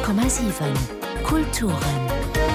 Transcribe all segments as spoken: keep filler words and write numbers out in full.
Komma sieben Kulturen.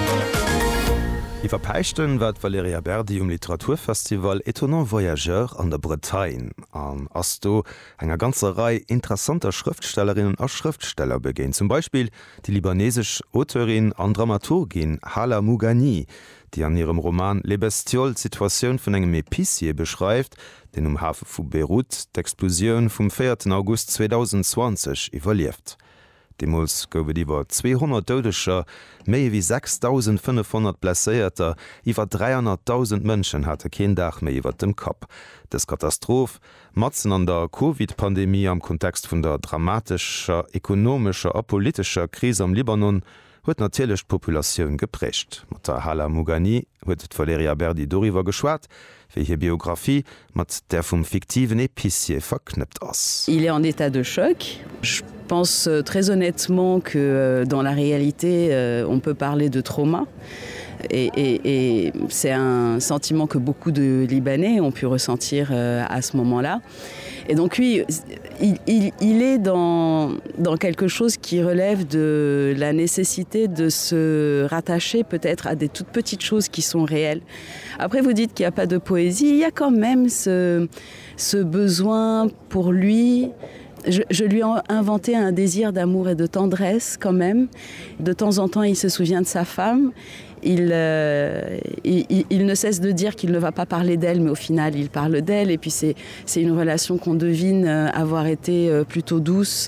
Die verpechten wat Valeria Berdi um Literaturfestival Étonnant Voyageur an der Bretagne an Asto enger ganze Reihe interessanter Schriftstellerinnen als Schriftsteller begehen. Zum Beispiel die libanesisch Autorin und Dramaturgin Hala Mougani, die an ihrem Roman Les Bestioles Situation von engem Épicier beschreibt, den um Hafen vu Beirut d'Explosion vom vierten August zweitausendzwanzig überlebt. Demos gowe iwwer zweihundert Dodescher, méi wie sechstausendfünfhundert Blesséierter, iwwer dreihunderttausend Mënschen hatte kein Dach méi iwwer dem Kap. Des Katastroph matzen an der Covid-Pandemie am Kontext vun der dramatischer, ekonomischer a politischer Krise am Libanon huet natilech Populationun geprecht. Mat der Hala Mougani huet Valeria Berdi doriwer geschwat, wie hier Biografie mat der vum fiktiven Épicier verknüpft ass. Il est en état de choc. Je pense très honnêtement que dans la réalité, on peut parler de trauma. Et, et, et c'est un sentiment que beaucoup de Libanais ont pu ressentir à ce moment-là. Et donc oui, il, il, il est dans, dans quelque chose qui relève de la nécessité de se rattacher peut-être à des toutes petites choses qui sont réelles. Après, vous dites qu'il n'y a pas de poésie, il y a quand même ce, ce besoin pour lui. Je, je lui ai inventé un désir d'amour et de tendresse quand même. De temps en temps, il se souvient de sa femme. Il, euh, il, il ne cesse de dire qu'il ne va pas parler d'elle, mais au final, il parle d'elle. Et puis, c'est, c'est une relation qu'on devine avoir été plutôt douce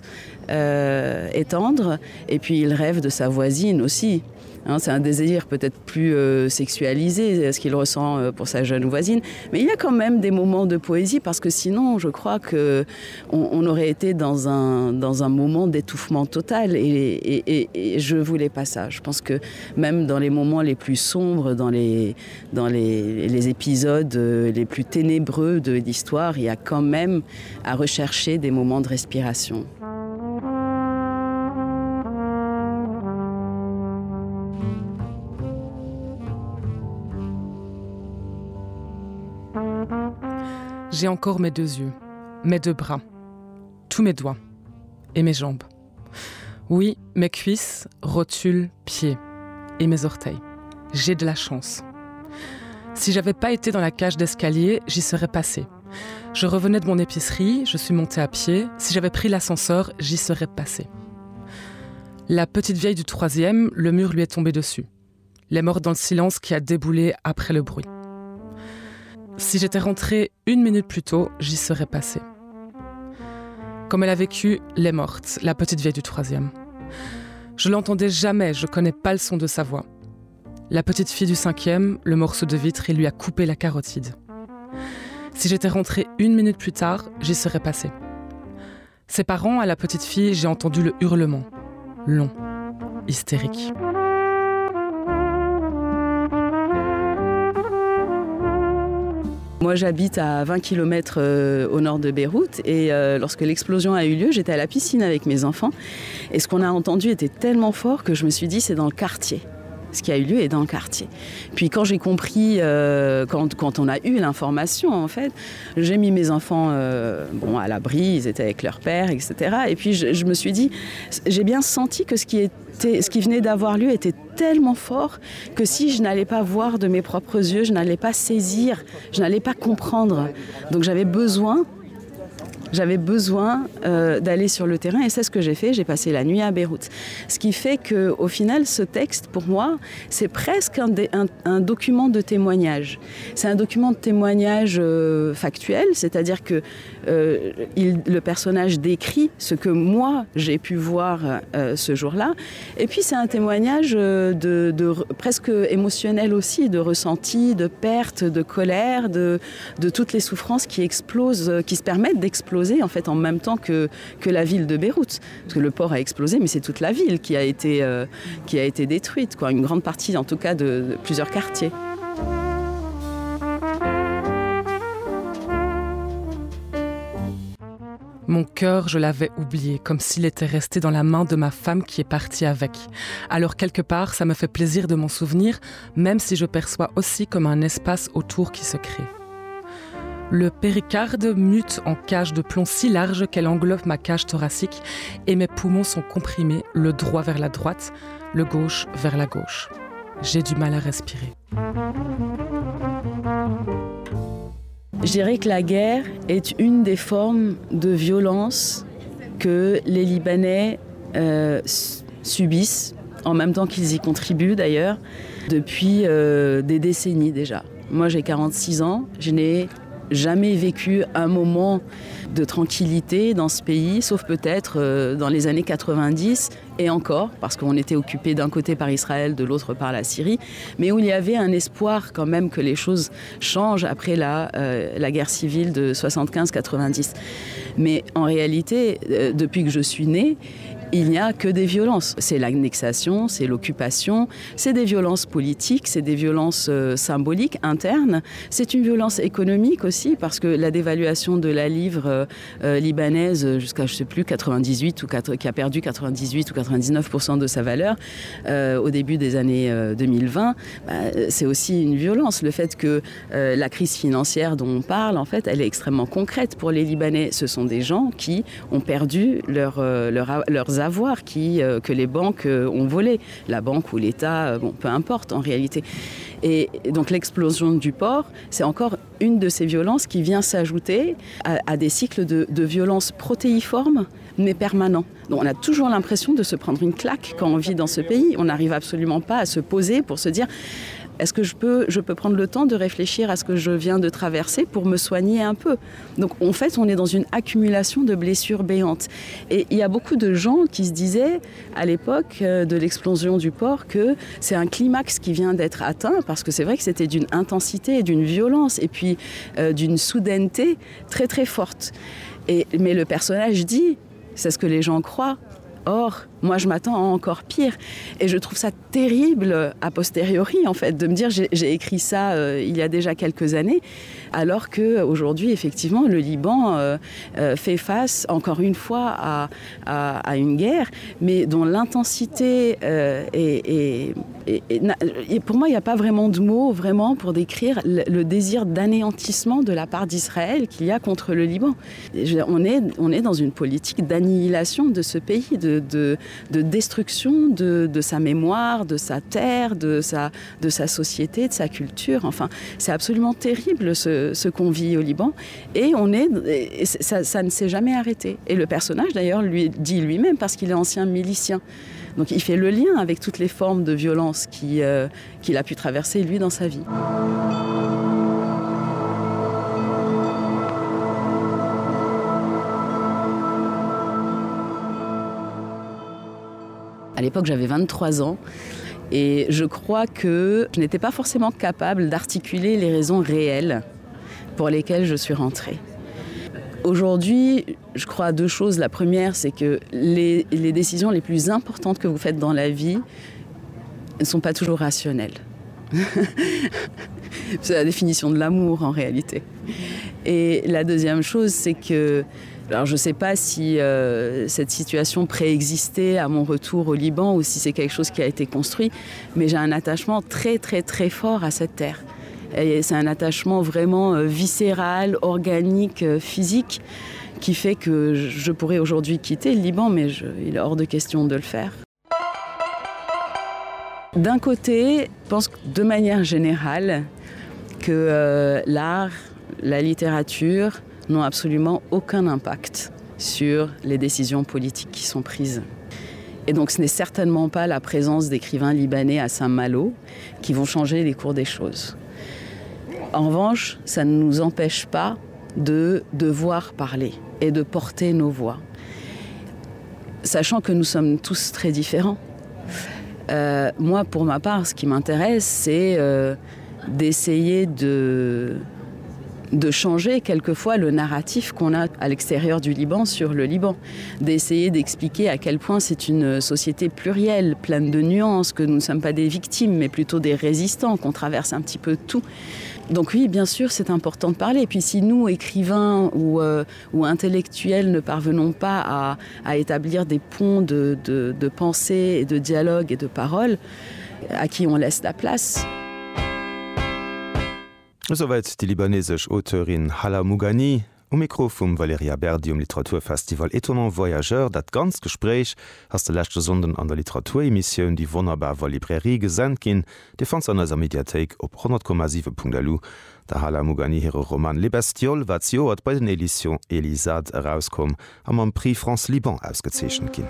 euh, et tendre. Et puis, il rêve de sa voisine aussi. Hein, c'est un désir peut-être plus euh, sexualisé, ce qu'il ressent euh, pour sa jeune voisine. Mais il y a quand même des moments de poésie, parce que sinon, je crois qu'on on aurait été dans un, dans un moment d'étouffement total. Et, et, et, et je ne voulais pas ça. Je pense que même dans les moments les plus sombres, dans les, dans les, les épisodes euh, les plus ténébreux de l'histoire, il y a quand même à rechercher des moments de respiration. J'ai encore mes deux yeux, mes deux bras, tous mes doigts et mes jambes. Oui, mes cuisses, rotules, pieds et mes orteils. J'ai de la chance. Si j'avais pas été dans la cage d'escalier, j'y serais passée. Je revenais de mon épicerie, je suis montée à pied. Si j'avais pris l'ascenseur, j'y serais passée. La petite vieille du troisième, le mur lui est tombé dessus. Elle est morte dans le silence qui a déboulé après le bruit. Si j'étais rentrée une minute plus tôt, j'y serais passée. Comme elle a vécu, elle est morte, la petite vieille du troisième. Je l'entendais jamais, je connais pas le son de sa voix. La petite fille du cinquième, le morceau de vitre, il lui a coupé la carotide. Si j'étais rentrée une minute plus tard, j'y serais passée. Ses parents, à la petite fille, j'ai entendu le hurlement. Long, hystérique. Moi, j'habite à vingt kilomètres euh, au nord de Beyrouth et euh, lorsque l'explosion a eu lieu, j'étais à la piscine avec mes enfants et ce qu'on a entendu était tellement fort que je me suis dit c'est dans le quartier. Ce qui a eu lieu est dans le quartier. Puis quand j'ai compris, euh, quand, quand on a eu l'information, en fait, j'ai mis mes enfants euh, bon, à l'abri, ils étaient avec leur père, et cetera. Et puis je, je me suis dit, j'ai bien senti que ce qui, était, ce qui venait d'avoir lieu était tellement fort que si je n'allais pas voir de mes propres yeux, je n'allais pas saisir, je n'allais pas comprendre. Donc j'avais besoin J'avais besoin euh, d'aller sur le terrain et c'est ce que j'ai fait. J'ai passé la nuit à Beyrouth. Ce qui fait qu'au final, ce texte, pour moi, c'est presque un, un, un document de témoignage. C'est un document de témoignage euh, factuel, c'est-à-dire que euh, il, le personnage décrit ce que moi, j'ai pu voir euh, ce jour-là. Et puis, c'est un témoignage de, de, de presque émotionnel aussi, de ressenti, de perte, de colère, de, de toutes les souffrances qui explosent, qui se permettent d'exploser en fait en même temps que, que la ville de Beyrouth. Parce que le port a explosé, mais c'est toute la ville qui a été, euh, qui a été détruite, quoi. Une grande partie en tout cas de, de plusieurs quartiers. Mon cœur, je l'avais oublié, comme s'il était resté dans la main de ma femme qui est partie avec. Alors quelque part, ça me fait plaisir de m'en souvenir, même si je perçois aussi comme un espace autour qui se crée. Le péricarde mute en cage de plomb si large qu'elle englobe ma cage thoracique et mes poumons sont comprimés, le droit vers la droite, le gauche vers la gauche. J'ai du mal à respirer. Je dirais que la guerre est une des formes de violence que les Libanais euh, subissent, en même temps qu'ils y contribuent d'ailleurs, depuis euh, des décennies déjà. Moi j'ai quarante-six ans, je n'ai jamais vécu un moment de tranquillité dans ce pays, sauf peut-être euh, dans les années quatre-vingt-dix, et encore, parce qu'on était occupé d'un côté par Israël, de l'autre par la Syrie, mais où il y avait un espoir quand même que les choses changent après la, euh, la guerre civile de soixante-quinze quatre-vingt-dix. Mais en réalité, euh, depuis que je suis née, il n'y a que des violences. C'est l'annexation, c'est l'occupation, c'est des violences politiques, c'est des violences euh, symboliques, internes. C'est une violence économique aussi, parce que la dévaluation de la livre euh, euh, libanaise jusqu'à, je ne sais plus, quatre-vingt-dix-huit, ou quatre, qui a perdu quatre-vingt-dix-huit ou quatre-vingt-dix-neuf pour cent de sa valeur euh, au début des années euh, deux mille vingt, bah, c'est aussi une violence. Le fait que euh, la crise financière dont on parle, en fait, elle est extrêmement concrète pour les Libanais. Ce sont des gens qui ont perdu leur, euh, leur, leurs avoirs qui, euh, que les banques euh, ont volé. La banque ou l'État, euh, bon, peu importe en réalité. Et, et donc l'explosion du port, c'est encore une de ces violences qui vient s'ajouter à, à des cycles de, de violences protéiformes, mais permanents. Donc on a toujours l'impression de se prendre une claque quand on vit dans ce pays. On n'arrive absolument pas à se poser pour se dire est-ce que je peux, je peux prendre le temps de réfléchir à ce que je viens de traverser pour me soigner un peu. Donc en fait, on est dans une accumulation de blessures béantes. Et il y a beaucoup de gens qui se disaient à l'époque de l'explosion du port que c'est un climax qui vient d'être atteint, parce que c'est vrai que c'était d'une intensité, d'une violence et puis euh, d'une soudaineté très très forte. Et, mais le personnage dit, c'est ce que les gens croient. Or, moi, je m'attends à encore pire. Et je trouve ça terrible a posteriori, en fait, de me dire j'ai, j'ai écrit ça euh, il y a déjà quelques années, alors qu'aujourd'hui, effectivement, le Liban euh, euh, fait face, encore une fois, à, à, à une guerre, mais dont l'intensité euh, est, est, est, est... Et pour moi, il n'y a pas vraiment de mots, vraiment, pour décrire le, le désir d'anéantissement de la part d'Israël qu'il y a contre le Liban. Je, on, est, on est dans une politique d'annihilation de ce pays, de, de de destruction de, de sa mémoire, de sa terre, de sa, de sa société, de sa culture. Enfin, c'est absolument terrible ce, ce qu'on vit au Liban. Et, on est, et ça, ça ne s'est jamais arrêté. Et le personnage, d'ailleurs, lui dit lui-même, parce qu'il est ancien milicien. Donc il fait le lien avec toutes les formes de violence qui, euh, qu'il a pu traverser, lui, dans sa vie. À l'époque, j'avais vingt-trois ans et je crois que je n'étais pas forcément capable d'articuler les raisons réelles pour lesquelles je suis rentrée. Aujourd'hui, je crois à deux choses. La première, c'est que les, les décisions les plus importantes que vous faites dans la vie ne sont pas toujours rationnelles. C'est la définition de l'amour en réalité. Et la deuxième chose, c'est que alors je ne sais pas si euh, cette situation préexistait à mon retour au Liban ou si c'est quelque chose qui a été construit, mais j'ai un attachement très très très fort à cette terre. Et c'est un attachement vraiment euh, viscéral, organique, euh, physique, qui fait que je pourrais aujourd'hui quitter le Liban, mais je, il est hors de question de le faire. D'un côté, je pense de manière générale que euh, l'art, la littérature n'ont absolument aucun impact sur les décisions politiques qui sont prises. Et donc ce n'est certainement pas la présence d'écrivains libanais à Saint-Malo qui vont changer les cours des choses. En revanche, ça ne nous empêche pas de devoir parler et de porter nos voix. Sachant que nous sommes tous très différents. Euh, moi, pour ma part, ce qui m'intéresse, c'est euh, d'essayer de... de changer quelquefois le narratif qu'on a à l'extérieur du Liban sur le Liban, d'essayer d'expliquer à quel point c'est une société plurielle, pleine de nuances, que nous ne sommes pas des victimes, mais plutôt des résistants, qu'on traverse un petit peu tout. Donc oui, bien sûr, c'est important de parler. Et puis si nous, écrivains ou, euh, ou intellectuels, ne parvenons pas à, à établir des ponts de, de, de pensée, et de dialogue et de parole, à qui on laisse la place ? Soweit die libanesesch Autorin Hala Mougani, um Mikro vum Valeria Berdi um Literaturfestival Étonnant Voyageur, dat ganz Gespräch ass de lächte Sonden an der Literaturemissionioun, die wonnerbar war Librerie gesendt ginn, de fans an aser Mediathek op hundert Komma sieben Punkt l u. Der Hala Mougani hire Roman Le Bestiol wat Joat bei den Edition Elisade herauskom, am am Prix France Liban ausgezeechen ginn.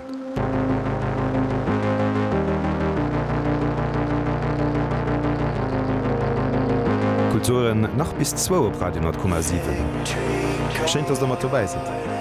Kulturen nach bis zwei op Radio hundert Komma sieben. Scheint ass der mat vorbei sind.